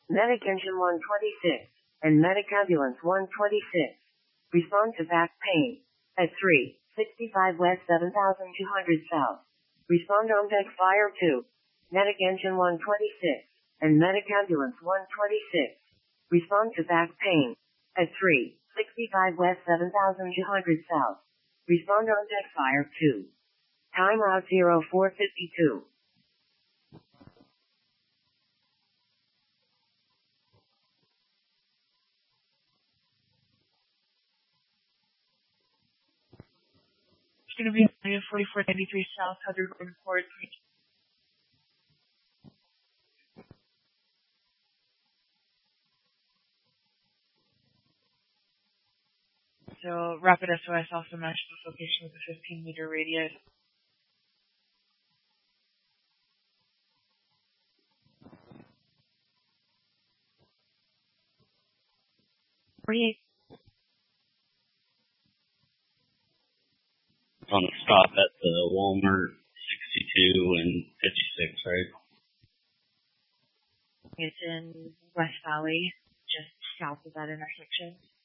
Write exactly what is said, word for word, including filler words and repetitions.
Medic Engine one twenty-six and Medic Ambulance one twenty-six. Respond to back pain at three sixty-five West seven thousand two hundred South. Respond on deck fire two. Medic Engine one twenty-six and Medic Ambulance one twenty-six. Respond to back pain at three sixty-five West seven thousand two hundred South. Respond on deck fire two. Time out zero four fifty-two. It's going to be forty-four ninety-three South, Hundred Report. So Rapid S O S also matched this location with a fifteen meter radius. forty-eight. On the stop at the Walmart sixty-two and fifty-six, right? It's in West Valley, just south of that intersection.